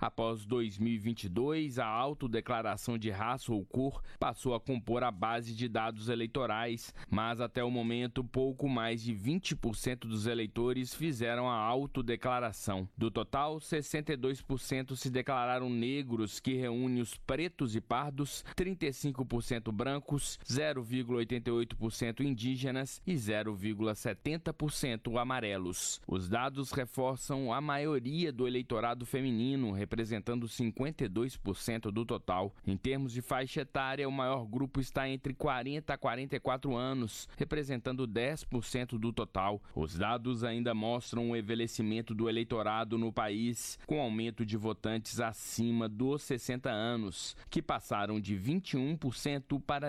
Após 2022, a autodeclaração de raça ou cor passou a compor a base de dados eleitorais, mas até o momento pouco mais de 20% dos eleitores fizeram a autodeclaração. Do total, 62% se declararam negros, que reúne os pretos e pardos, 35% brancos, 0,88% indígenas e 0,70% amarelos. Os dados reforçam a maioria do eleitorado feminino, representando 52% do total. Em termos de faixa etária, o maior grupo está entre 40 a 44 anos, representando 10% do total. Os dados ainda mostram o envelhecimento do eleitorado no país, com aumento de votantes acima dos 60 anos, que passaram de 21% para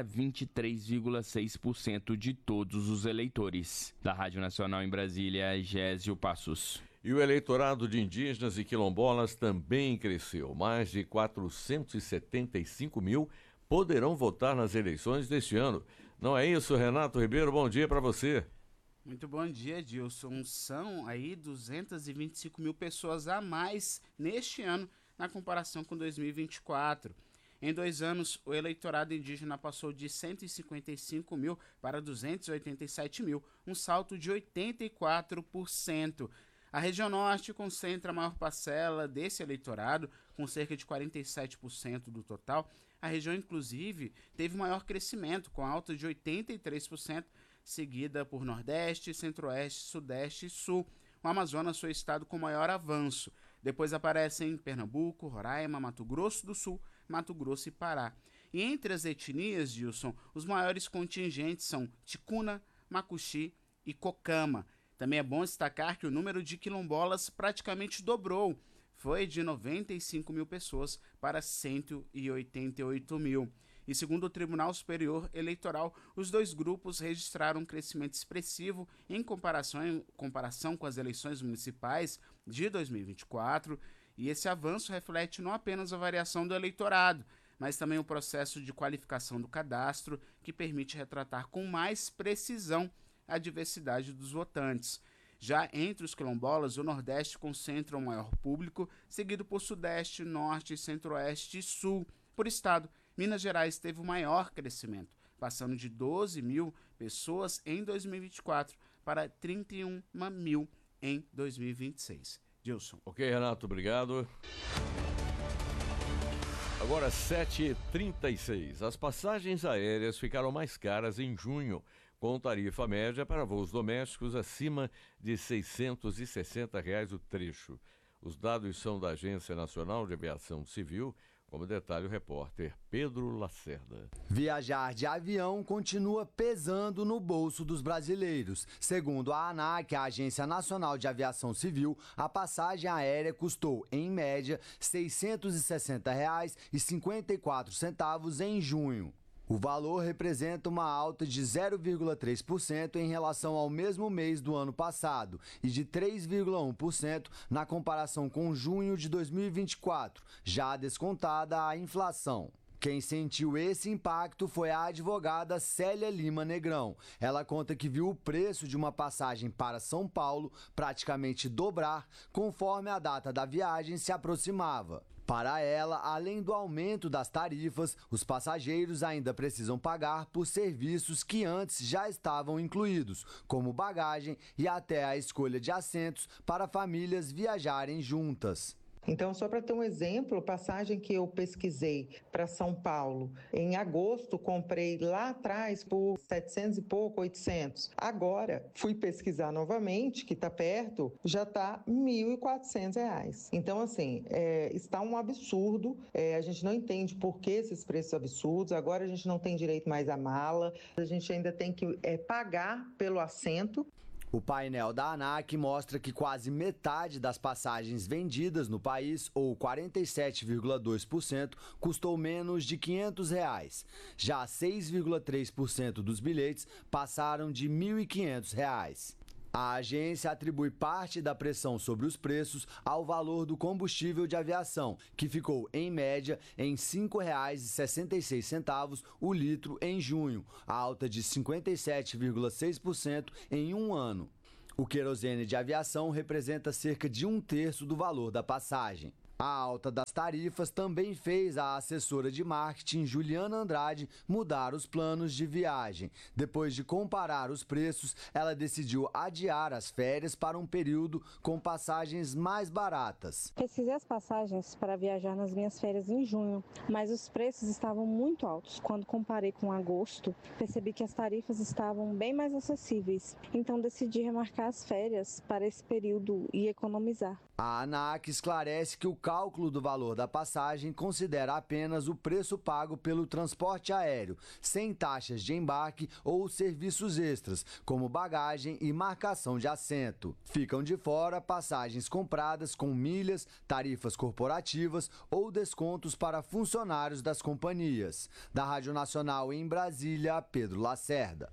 23,6% de todos os eleitores. Da Rádio Nacional em Brasília, Gésio Passos. E o eleitorado de indígenas e quilombolas também cresceu. Mais de 475 mil poderão votar nas eleições deste ano. Não é isso, Renato Ribeiro? Bom dia para você. Muito bom dia, Dilson. São aí 225 mil pessoas a mais neste ano na comparação com 2024. Em 2 anos, o eleitorado indígena passou de 155 mil para 287 mil, um salto de 84%. A região norte concentra a maior parcela desse eleitorado, com cerca de 47% do total. A região, inclusive, teve maior crescimento, com alta de 83%, seguida por Nordeste, Centro-Oeste, Sudeste e Sul. O Amazonas foi o estado com maior avanço. Depois aparecem Pernambuco, Roraima, Mato Grosso do Sul, Mato Grosso e Pará. E entre as etnias, Gilson, os maiores contingentes são Ticuna, Macuxi e Cocama. Também é bom destacar que o número de quilombolas praticamente dobrou. Foi de 95 mil pessoas para 188 mil. E segundo o Tribunal Superior Eleitoral, os dois grupos registraram um crescimento expressivo em comparação com as eleições municipais de 2024. E esse avanço reflete não apenas a variação do eleitorado, mas também o processo de qualificação do cadastro, que permite retratar com mais precisão a diversidade dos votantes. Já entre os quilombolas, o Nordeste concentra o maior público, seguido por Sudeste, Norte, Centro-Oeste e Sul. Por estado, Minas Gerais teve o maior crescimento, passando de 12 mil pessoas em 2024 para 31 mil em 2026. Gilson. Ok, Renato, obrigado. Agora 7h36. As passagens aéreas ficaram mais caras em junho, com tarifa média para voos domésticos acima de R$ 660 o trecho. Os dados são da Agência Nacional de Aviação Civil, como detalha o repórter Pedro Lacerda. Viajar de avião continua pesando no bolso dos brasileiros. Segundo a ANAC, a Agência Nacional de Aviação Civil, a passagem aérea custou, em média, R$ 660,54 em junho. O valor representa uma alta de 0,3% em relação ao mesmo mês do ano passado e de 3,1% na comparação com junho de 2024, já descontada a inflação. Quem sentiu esse impacto foi a advogada Célia Lima Negrão. Ela conta que viu o preço de uma passagem para São Paulo praticamente dobrar conforme a data da viagem se aproximava. Para ela, além do aumento das tarifas, os passageiros ainda precisam pagar por serviços que antes já estavam incluídos, como bagagem e até a escolha de assentos para famílias viajarem juntas. Então, só para ter um exemplo, passagem que eu pesquisei para São Paulo, em agosto comprei lá atrás por 700 e pouco, 800. Agora, fui pesquisar novamente, que está perto, já está R$ 1.400. Então, assim, está um absurdo, a gente não entende por que esses preços absurdos, agora a gente não tem direito mais à mala, a gente ainda tem que pagar pelo assento. O painel da ANAC mostra que quase metade das passagens vendidas no país, ou 47,2%, custou menos de R$ 500. Já 6,3% dos bilhetes passaram de R$ 1.500. A agência atribui parte da pressão sobre os preços ao valor do combustível de aviação, que ficou, em média, em R$ 5,66 o litro em junho, alta de 57,6% em um ano. O querosene de aviação representa cerca de 1/3 do valor da passagem. A alta das tarifas também fez a assessora de marketing Juliana Andrade mudar os planos de viagem. Depois de comparar os preços, ela decidiu adiar as férias para um período com passagens mais baratas. Pesquisei as passagens para viajar nas minhas férias em junho, mas os preços estavam muito altos. Quando comparei com agosto, percebi que as tarifas estavam bem mais acessíveis. Então decidi remarcar as férias para esse período e economizar. A ANAC esclarece que o cálculo do valor da passagem considera apenas o preço pago pelo transporte aéreo, sem taxas de embarque ou serviços extras, como bagagem e marcação de assento. Ficam de fora passagens compradas com milhas, tarifas corporativas ou descontos para funcionários das companhias. Da Rádio Nacional em Brasília, Pedro Lacerda.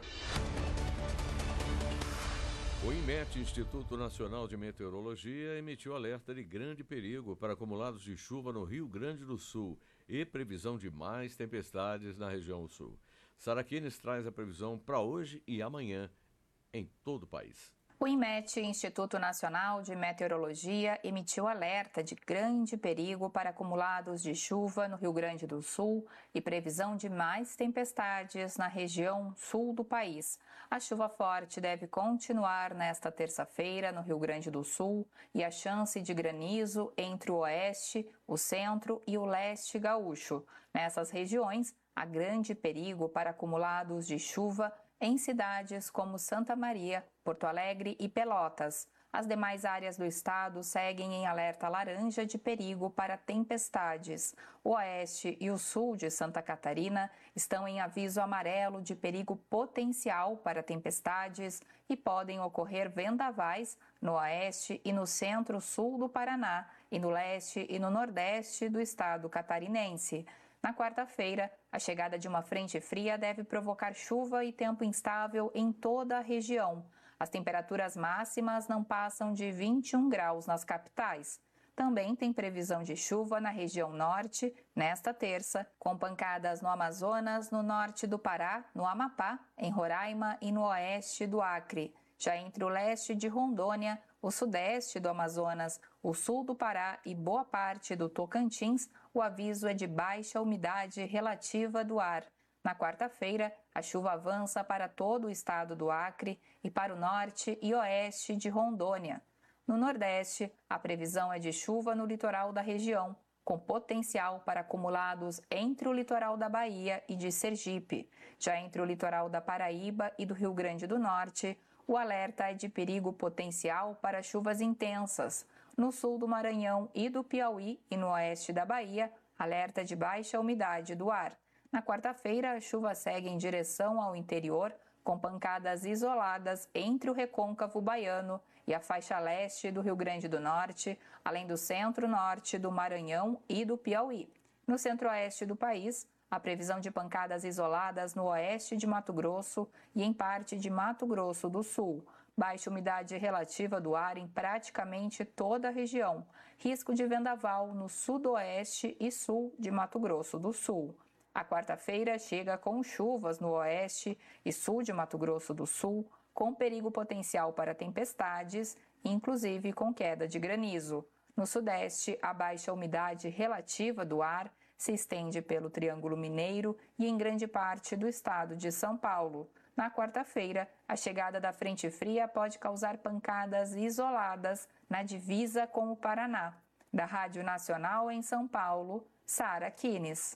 O INMET, Instituto Nacional de Meteorologia, emitiu alerta de grande perigo para acumulados de chuva no Rio Grande do Sul e previsão de mais tempestades na região sul. Sara Kines traz a previsão para hoje e amanhã em todo o país. O INMET, Instituto Nacional de Meteorologia, emitiu alerta de grande perigo para acumulados de chuva no Rio Grande do Sul e previsão de mais tempestades na região sul do país. A chuva forte deve continuar nesta terça-feira no Rio Grande do Sul e a chance de granizo entre o oeste, o centro e o leste gaúcho. Nessas regiões, há grande perigo para acumulados de chuva em cidades como Santa Maria, Porto Alegre e Pelotas. As demais áreas do estado seguem em alerta laranja de perigo para tempestades. O oeste e o sul de Santa Catarina estão em aviso amarelo de perigo potencial para tempestades e podem ocorrer vendavais no oeste e no centro-sul do Paraná e no leste e no nordeste do estado catarinense. Na quarta-feira, a chegada de uma frente fria deve provocar chuva e tempo instável em toda a região. As temperaturas máximas não passam de 21 graus nas capitais. Também tem previsão de chuva na região norte nesta terça, com pancadas no Amazonas, no norte do Pará, no Amapá, em Roraima e no oeste do Acre. Já entre o leste de Rondônia, o sudeste do Amazonas, o sul do Pará e boa parte do Tocantins, o aviso é de baixa umidade relativa do ar. Na quarta-feira, a chuva avança para todo o estado do Acre e para o norte e oeste de Rondônia. No nordeste, a previsão é de chuva no litoral da região, com potencial para acumulados entre o litoral da Bahia e de Sergipe. Já entre o litoral da Paraíba e do Rio Grande do Norte, o alerta é de perigo potencial para chuvas intensas. No sul do Maranhão e do Piauí e no oeste da Bahia, alerta de baixa umidade do ar. Na quarta-feira, a chuva segue em direção ao interior, com pancadas isoladas entre o recôncavo baiano e a faixa leste do Rio Grande do Norte, além do centro-norte do Maranhão e do Piauí. No centro-oeste do país, a previsão de pancadas isoladas no oeste de Mato Grosso e em parte de Mato Grosso do Sul. Baixa umidade relativa do ar em praticamente toda a região. Risco de vendaval no sudoeste e sul de Mato Grosso do Sul. A quarta-feira chega com chuvas no oeste e sul de Mato Grosso do Sul, com perigo potencial para tempestades, inclusive com queda de granizo. No sudeste, a baixa umidade relativa do ar se estende pelo Triângulo Mineiro e em grande parte do estado de São Paulo. Na quarta-feira, a chegada da frente fria pode causar pancadas isoladas na divisa com o Paraná. Da Rádio Nacional em São Paulo, Sara Kines.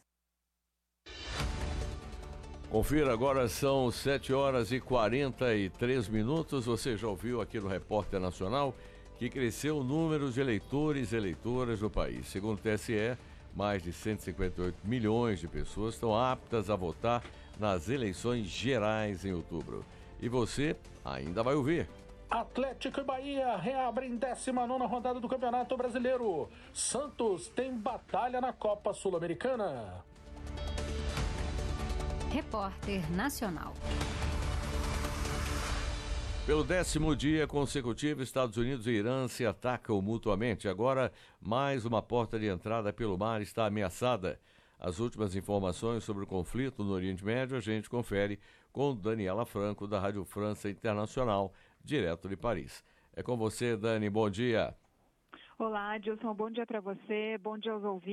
Confira, agora são 7h43. Você já ouviu aqui no Repórter Nacional que cresceu o número de eleitores e eleitoras no país. Segundo o TSE, mais de 158 milhões de pessoas estão aptas a votar nas eleições gerais em outubro. E você ainda vai ouvir. Atlético e Bahia reabrem 19ª rodada do Campeonato Brasileiro. Santos tem batalha na Copa Sul-Americana. Repórter Nacional. Pelo 10º dia consecutivo, Estados Unidos e Irã se atacam mutuamente. Agora, mais uma porta de entrada pelo mar está ameaçada. As últimas informações sobre o conflito no Oriente Médio a gente confere com Daniela Franco, da Rádio França Internacional, direto de Paris. É com você, Dani. Bom dia. Olá, Adilson, bom dia para você, bom dia aos ouvintes.